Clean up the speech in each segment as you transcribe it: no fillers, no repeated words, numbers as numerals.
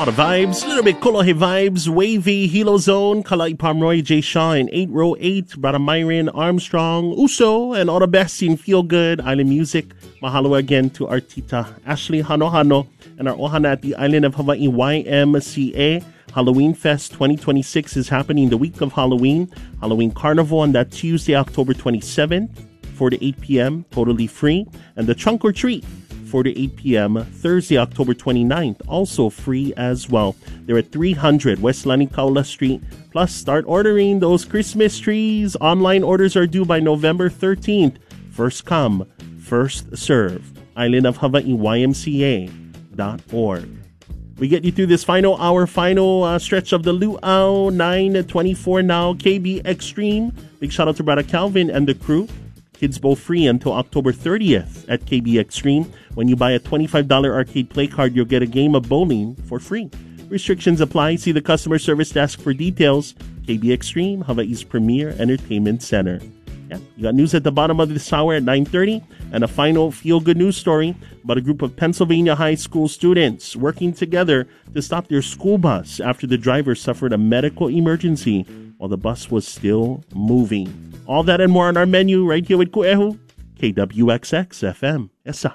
All the vibes, a little bit Kolohe vibes, wavy, Hilo Zone, Kalai Pomroy, Jay Shaw in 8 Row 8, Brother Myron, Armstrong, Uso, and all the best in Feel Good Island Music. Mahalo again to our tita Ashley Hano and our ohana at the Island of Hawaii YMCA. Halloween Fest 2026 is happening the week of Halloween. Halloween Carnival on that Tuesday, October 27th, 4 to 8 p.m., totally free. And the Trunk or Treat, 4 to 8 p.m. Thursday, October 29th, also free as well. They're at 300 West Lanikaula Street. Plus, start ordering those Christmas trees. Online orders are due by November 13th. First come, first serve. Island of Hawaii YMCA.org. We get you through this final hour, final stretch of the Luau, 9:24 now, KB Extreme. Big shout out to Brother Calvin and the crew. Kids Bowl free until October 30th at KB Extreme. When you buy a $25 arcade play card, you'll get a game of bowling for free. Restrictions apply. See the customer service desk for details. KB Extreme, Hawaii's premier entertainment center. Yeah, you got news at the bottom of this hour at 9:30 and a final feel-good news story about a group of Pennsylvania high school students working together to stop their school bus after the driver suffered a medical emergency while the bus was still moving. All that and more on our menu right here with Ku'ehu, KWXX FM. Esa.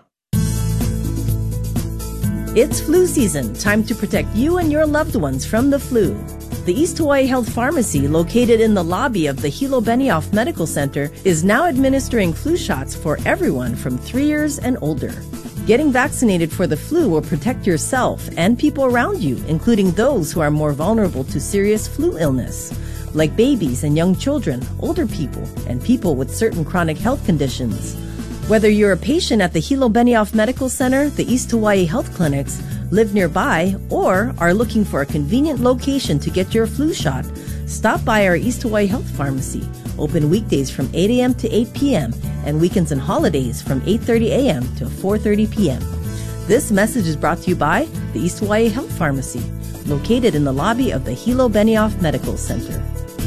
It's flu season. Time to protect you and your loved ones from the flu. The East Hawaii Health Pharmacy, located in the lobby of the Hilo Benioff Medical Center, is now administering flu shots for everyone from 3 years and older. Getting vaccinated for the flu will protect yourself and people around you, including those who are more vulnerable to serious flu illness, like babies and young children, older people, and people with certain chronic health conditions. Whether you're a patient at the Hilo Benioff Medical Center, the East Hawaii Health Clinics, live nearby, or are looking for a convenient location to get your flu shot, stop by our East Hawaii Health Pharmacy, open weekdays from 8 a.m. to 8 p.m. and weekends and holidays from 8:30 a.m. to 4:30 p.m. This message is brought to you by the East Hawaii Health Pharmacy, located in the lobby of the Hilo Benioff Medical Center.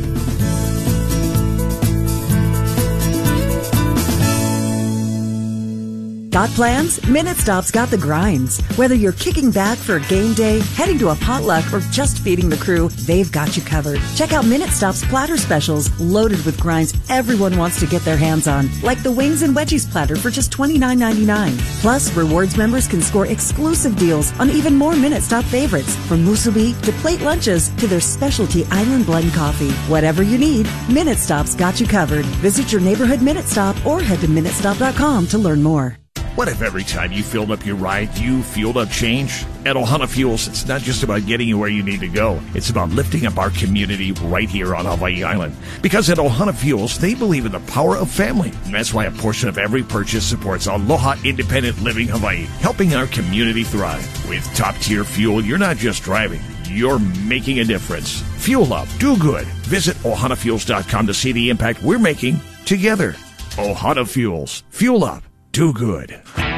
Got plans? Minute Stop's got the grinds. Whether you're kicking back for a game day, heading to a potluck, or just feeding the crew, they've got you covered. Check out Minute Stop's platter specials, loaded with grinds everyone wants to get their hands on, like the wings and wedgies platter for just $29.99. Plus, rewards members can score exclusive deals on even more Minute Stop favorites, from musubi to plate lunches to their specialty Island Blend coffee. Whatever you need, Minute Stop's got you covered. Visit your neighborhood Minute Stop or head to minutestop.com to learn more. What if every time you filled up your ride, you fueled up change? At Ohana Fuels, it's not just about getting you where you need to go. It's about lifting up our community right here on Hawaii Island. Because at Ohana Fuels, they believe in the power of family. And that's why a portion of every purchase supports Aloha Independent Living Hawaii, helping our community thrive. With top-tier fuel, you're not just driving. You're making a difference. Fuel up. Do good. Visit ohanafuels.com to see the impact we're making together. Ohana Fuels. Fuel up. Do good.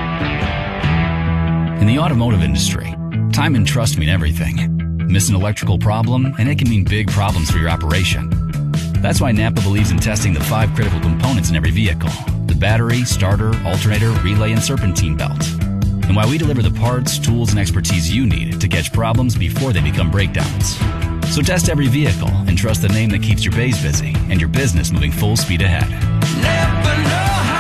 In the automotive industry, time and trust mean everything. Miss an electrical problem, and it can mean big problems for your operation. That's why Napa believes in testing the 5 critical components in every vehicle: the battery, starter, alternator, relay, and serpentine belt. And why we deliver the parts, tools, and expertise you need to catch problems before they become breakdowns. So test every vehicle and trust the name that keeps your bays busy and your business moving full speed ahead. Napa know-how.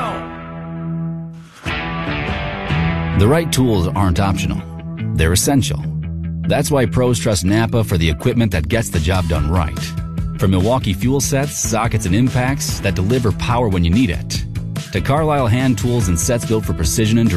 The right tools aren't optional. They're essential. That's why pros trust Napa for the equipment that gets the job done right. From Milwaukee fuel sets, sockets, and impacts that deliver power when you need it, to Carlisle hand tools and sets built for precision and durability.